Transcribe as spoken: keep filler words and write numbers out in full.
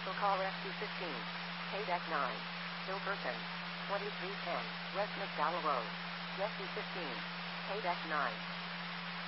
Cancel call S two fifteen. K deck nine. Still person. twenty-three ten. West McDowell Road. S two fifteen. K deck nine.